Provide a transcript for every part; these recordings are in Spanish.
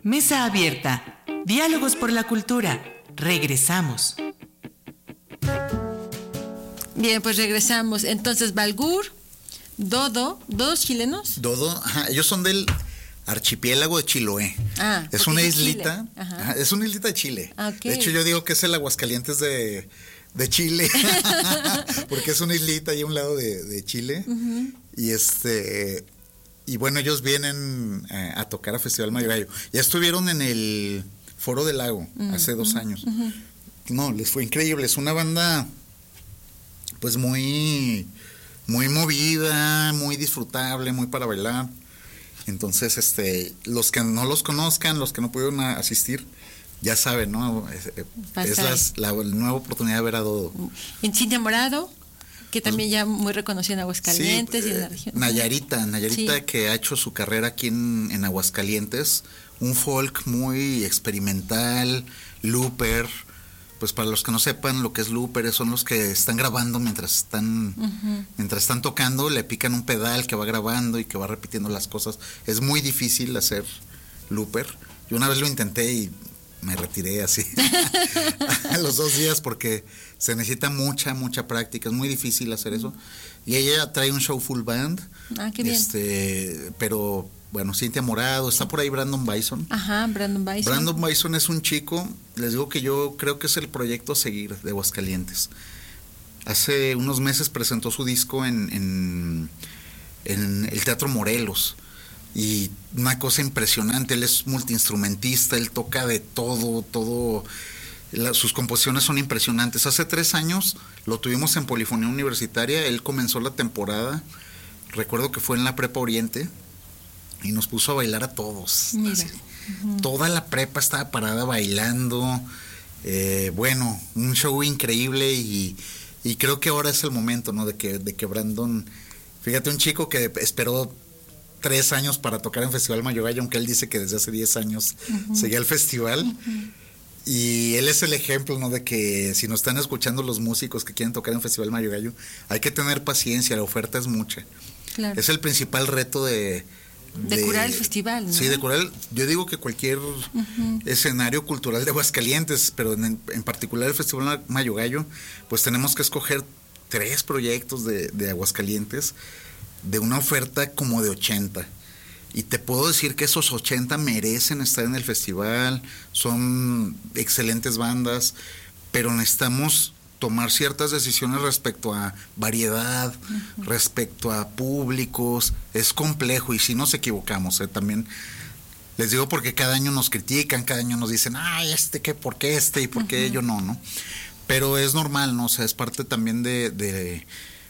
Mesa abierta. Diálogos por la cultura. Regresamos. Bien, pues regresamos. Entonces, Balgur, Dodo, ¿dos chilenos? Dodo, ajá, ellos son del archipiélago de Chiloé. Es una islita, es una islita de Chile. Okay. De hecho, yo digo que es el Aguascalientes de Chile, porque es una islita ahí a un lado de Chile. Uh-huh. Y bueno, ellos vienen a tocar a Festival Mayo Gallo. Ya estuvieron en el Foro del Lago hace 2 años. Uh-huh. No, les fue increíble. Es una banda pues muy movida, muy disfrutable, muy para bailar. Entonces, los que no los conozcan, los que no pudieron asistir, ya saben, ¿no? Es la nueva oportunidad de ver a Dodo. En Cintia Morado, que también ya muy reconocida en Aguascalientes, sí, y en la región. Nayarita, sí, que ha hecho su carrera aquí en Aguascalientes, un folk muy experimental, looper. Pues para los que no sepan lo que es looper, son los que están grabando mientras están tocando, le pican un pedal que va grabando y que va repitiendo las cosas. Es muy difícil hacer looper. Yo una vez lo intenté y me retiré así a los 2 días porque se necesita mucha práctica, es muy difícil hacer eso. Y ella trae un show full band. Qué bien. Pero bueno, Cintia Morado, está por ahí Brandon Bison. Ajá, Brandon Bison. Brandon Bison es un chico, les digo que yo creo que es el proyecto a seguir de Aguascalientes. Hace unos meses presentó su disco en el Teatro Morelos. Y una cosa impresionante, él es multiinstrumentista, él toca de todo, sus composiciones son impresionantes. Hace 3 años lo tuvimos en Polifonía Universitaria, él comenzó la temporada, recuerdo que fue en la Prepa Oriente, y nos puso a bailar a todos. Así. Toda la prepa estaba parada bailando. Bueno, un show increíble y creo que ahora es el momento, ¿no? De que Brandon, fíjate, un chico que esperó 3 años para tocar en Festival Mayo Gallo, aunque él dice que desde hace 10 años seguía el festival. Y él es el ejemplo, ¿no? De que si nos están escuchando los músicos que quieren tocar en Festival Mayo Gallo, hay que tener paciencia, la oferta es mucha. Claro. Es el principal reto de curar el festival, ¿no? Sí, de curar, yo digo que cualquier escenario cultural de Aguascalientes, pero en particular el Festival Mayo Gallo, pues tenemos que escoger 3 proyectos de Aguascalientes de una oferta como de 80. Y te puedo decir que esos 80 merecen estar en el festival, son excelentes bandas, pero necesitamos tomar ciertas decisiones respecto a variedad, respecto a públicos. Es complejo y si nos equivocamos, también les digo porque cada año nos critican, cada año nos dicen, ay, ¿por qué y por qué yo no? Pero es normal, ¿no? O sea, es parte también de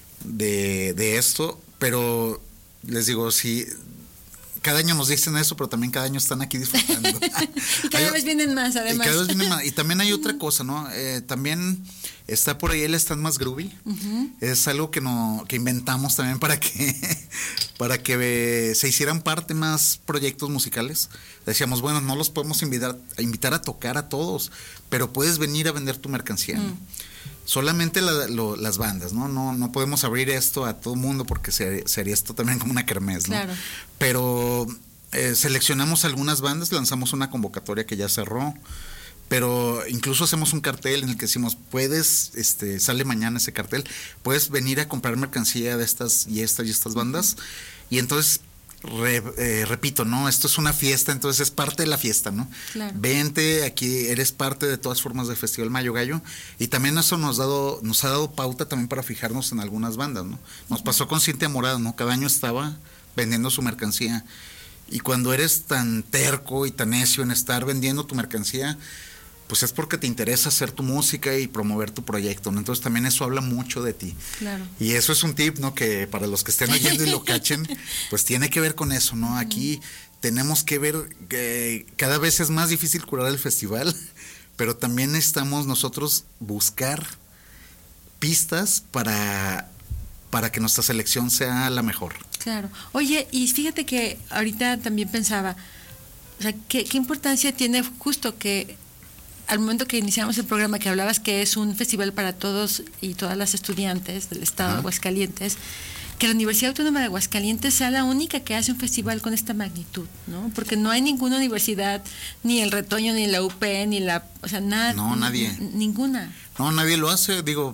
esto, pero les digo, sí, cada año nos dicen eso, pero también cada año están aquí disfrutando. Y cada vez vienen más, además. Y también hay otra cosa, ¿no? También está por ahí el Stand Más Groovy. Es algo que inventamos también para que se hicieran parte más proyectos musicales. Decíamos, bueno, no los podemos invitar a tocar a todos, pero puedes venir a vender tu mercancía. Solamente las bandas, ¿no? No podemos abrir esto a todo el mundo porque sería esto también como una kermés, ¿no? Claro. Pero seleccionamos algunas bandas, lanzamos una convocatoria que ya cerró, pero incluso hacemos un cartel en el que decimos, sale mañana ese cartel, puedes venir a comprar mercancía de estas y estas bandas, y entonces repito, ¿no? Esto es una fiesta, entonces es parte de la fiesta, ¿no? Claro. Vente, aquí eres parte de todas formas del Festival Mayo Gallo, y también eso nos ha dado pauta también para fijarnos en algunas bandas, ¿no? Nos pasó con Cintia Morado, ¿no? Cada año estaba vendiendo su mercancía, y cuando eres tan terco y tan necio en estar vendiendo tu mercancía, pues es porque te interesa hacer tu música y promover tu proyecto, ¿no? Entonces también eso habla mucho de ti. Claro. Y eso es un tip, ¿no? Que para los que estén oyendo y lo cachen, pues tiene que ver con eso, ¿no? Aquí tenemos que ver que cada vez es más difícil curar el festival, pero también necesitamos nosotros buscar pistas para que nuestra selección sea la mejor. Claro. Oye, y fíjate que ahorita también pensaba, o sea, ¿qué importancia tiene justo que al momento que iniciamos el programa, que hablabas que es un festival para todos y todas las estudiantes del estado de Aguascalientes, que la Universidad Autónoma de Aguascalientes sea la única que hace un festival con esta magnitud, ¿no? Porque no hay ninguna universidad, ni el Retoño, ni la UP, ni la, o sea, nada. No, nadie. Ninguna. No, nadie lo hace, digo.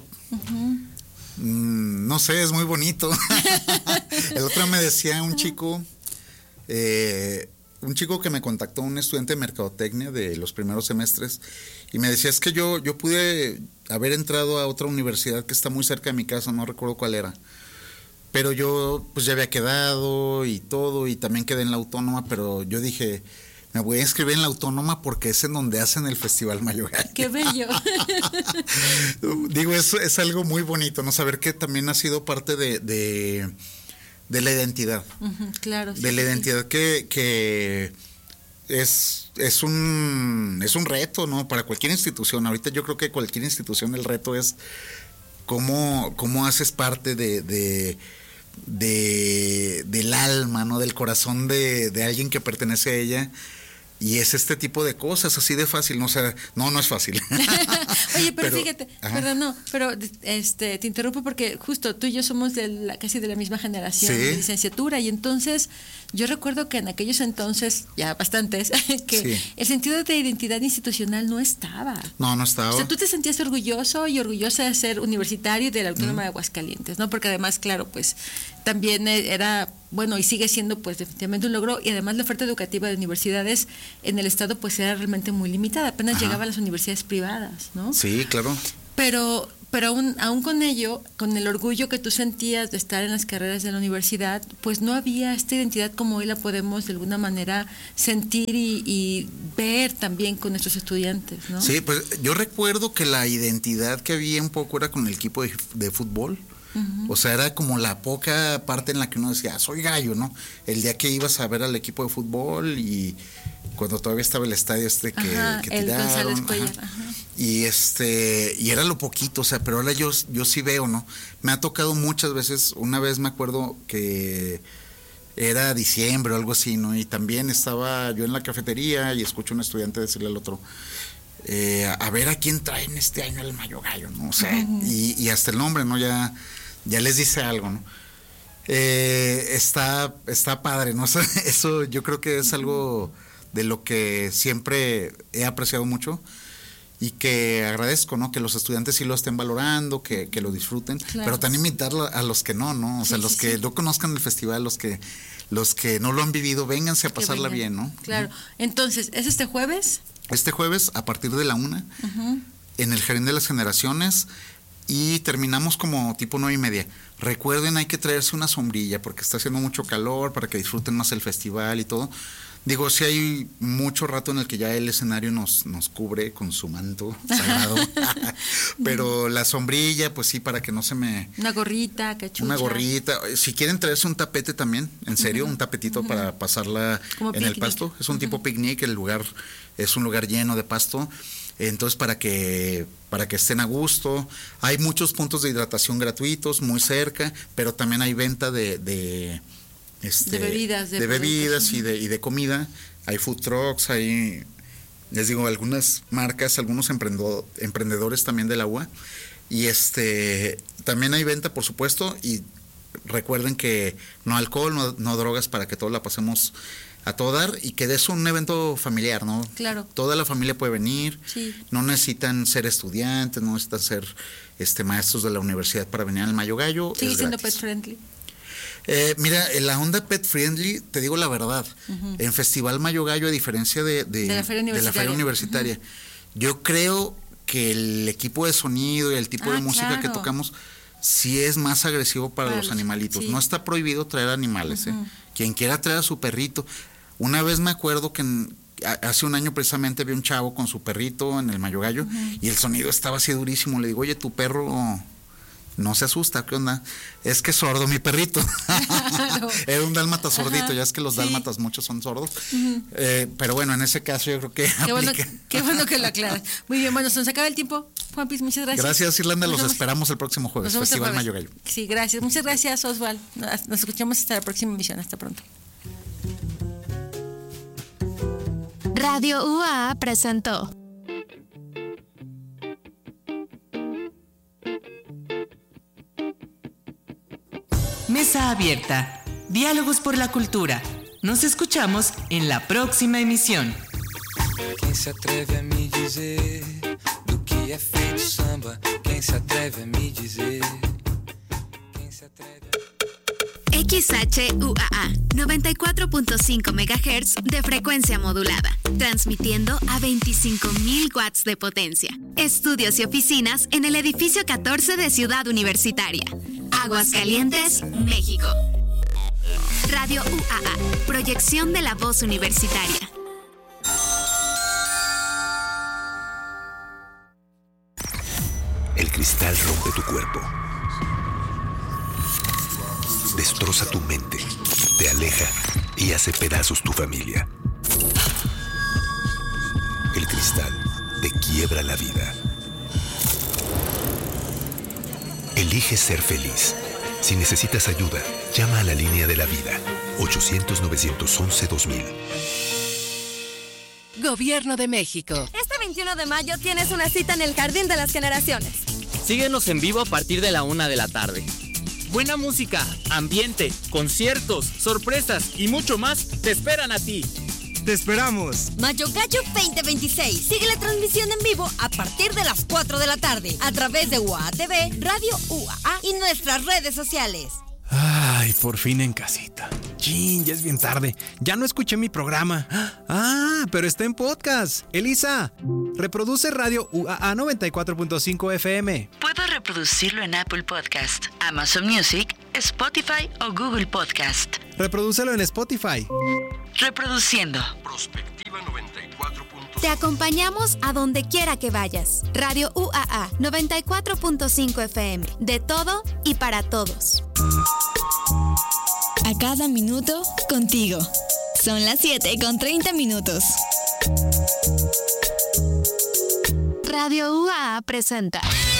No sé, es muy bonito. El otro me decía un chico que me contactó, un estudiante de mercadotecnia de los primeros semestres, y me decía, es que yo pude haber entrado a otra universidad que está muy cerca de mi casa, no recuerdo cuál era, pero yo pues ya había quedado y todo, y también quedé en la Autónoma, pero yo dije, me voy a inscribir en la Autónoma porque es en donde hacen el Festival Mayo Gallo. ¡Qué bello! Digo, eso es algo muy bonito, ¿no? Saber que también ha sido parte de la identidad. Claro. De la identidad que es un reto, ¿no? Para cualquier institución. Ahorita yo creo que cualquier institución el reto es cómo haces parte del alma, ¿no? Del corazón de alguien que pertenece a ella. Y es este tipo de cosas, así de fácil, no, o sea, no es fácil. Oye, pero fíjate, perdón, no, pero te interrumpo porque justo tú y yo somos casi de la misma generación de licenciatura, y entonces yo recuerdo que en aquellos entonces, ya bastantes, que el sentido de identidad institucional no estaba. No estaba. O sea, tú te sentías orgulloso y orgullosa de ser universitario de la Autónoma de Aguascalientes, ¿no? Porque además, claro, pues también era, bueno, y sigue siendo pues definitivamente un logro, y además la oferta educativa de universidades en el estado pues era realmente muy limitada, apenas llegaba a las universidades privadas, ¿no? Sí, claro. Pero aún con ello, con el orgullo que tú sentías de estar en las carreras de la universidad, pues no había esta identidad como hoy la podemos de alguna manera sentir y ver también con nuestros estudiantes, ¿no? Sí, pues yo recuerdo que la identidad que había un poco era con el equipo de fútbol. O sea, era como la poca parte en la que uno decía, soy gallo, ¿no? El día que ibas a ver al equipo de fútbol y cuando todavía estaba el estadio que el tiraron. González Cuellar. Y era lo poquito, o sea, pero ahora yo sí veo, ¿no? Me ha tocado muchas veces, una vez me acuerdo que era diciembre o algo así, ¿no? Y también estaba yo en la cafetería y escucho a un estudiante decirle al otro, a ver a quién traen este año el Mayo Gallo, ¿no? O sea, y hasta el nombre, ¿no? Ya les dice algo, ¿no? Está padre, ¿no? O sea, eso yo creo que es algo de lo que siempre he apreciado mucho y que agradezco, ¿no? Que los estudiantes sí lo estén valorando, que lo disfruten, claro. Pero también invitar a los que no, o sea, los que no conozcan el festival, los que no lo han vivido, vénganse a pasarla bien, ¿no? Claro. Entonces, ¿es este jueves? Este jueves, a partir de la 1:00, en el Jardín de las Generaciones, y terminamos como tipo 9:30. Recuerden, hay que traerse una sombrilla porque está haciendo mucho calor para que disfruten más el festival y todo. Digo, sí hay mucho rato en el que ya el escenario nos cubre con su manto sagrado, pero la sombrilla, pues sí, para que no se me... Una gorrita, cachucha. Una gorrita. Si quieren traerse un tapete también, en serio, un tapetito para pasarla como en el pasto. Es un tipo picnic, el lugar es un lugar lleno de pasto. Entonces, para que estén a gusto. Hay muchos puntos de hidratación gratuitos muy cerca, pero también hay venta de bebidas y de comida. Hay food trucks, hay, les digo, algunas marcas, algunos emprendedores también del agua. Y también hay venta, por supuesto, y recuerden que no alcohol, no drogas, para que todos la pasemos a todo dar, y que es un evento familiar, ¿no? Claro. Toda la familia puede venir, sí. No necesitan ser estudiantes, no necesitan ser maestros de la universidad para venir al Mayo Gallo. Sigue siendo pet friendly. Mira, en la onda pet friendly, te digo la verdad, en Festival Mayo Gallo, a diferencia de la feria universitaria, yo creo que el equipo de sonido y el tipo de música que tocamos sí es más agresivo para los animalitos. Sí. No está prohibido traer animales, Quien quiera traer a su perrito. Una vez me acuerdo que hace un año precisamente vi un chavo con su perrito en el Mayo Gallo y el sonido estaba así durísimo. Le digo, oye, tu perro no se asusta, ¿qué onda? Es que es sordo mi perrito. Claro. Era un dálmata sordito, ya es que los dálmatas muchos son sordos. Pero bueno, en ese caso yo creo que qué bueno que lo aclaras. Muy bien, bueno, se nos acaba el tiempo. Juan Piz, muchas gracias. Gracias, Irlanda, los esperamos el próximo jueves, Festival Mayo Gallo. Sí, gracias. Muchas gracias, Oswald. Nos escuchamos hasta la próxima emisión. Hasta pronto. Radio UA presentó Mesa Abierta. Diálogos por la cultura. Nos escuchamos en la próxima emisión. Quem se atreve a me dizer do que é feito samba? Quem se atreve a me dizer? Quem se atreve XHUAA 94.5 MHz de frecuencia modulada, transmitiendo a 25.000 watts de potencia. Estudios y oficinas en el edificio 14 de Ciudad Universitaria, Aguascalientes, México. Radio UAA, proyección de la voz universitaria. El cristal rompe tu cuerpo, destroza tu mente, te aleja y hace pedazos tu familia. El cristal te quiebra la vida. Elige ser feliz. Si necesitas ayuda, llama a la línea de la vida, 800-911-2000. Gobierno de México. Este 21 de mayo tienes una cita en el Jardín de las Generaciones. Síguenos en vivo a partir de la 1 de la tarde. Buena música, ambiente, conciertos, sorpresas y mucho más te esperan a ti. ¡Te esperamos! Mayo Gallo 2026. Sigue la transmisión en vivo a partir de las 4 de la tarde a través de UAA TV, Radio UAA y nuestras redes sociales. Ay, por fin en casita. Chin, ya es bien tarde. Ya no escuché mi programa. Ah, pero está en podcast. Elisa, reproduce Radio UAA 94.5 FM. Puedo reproducirlo en Apple Podcast, Amazon Music, Spotify o Google Podcast. Reprodúcelo en Spotify. Reproduciendo. Prospectiva 94.5. Te acompañamos a donde quiera que vayas. Radio UAA 94.5 FM. De todo y para todos. A cada minuto, contigo. Son las 7:30. Radio UAA presenta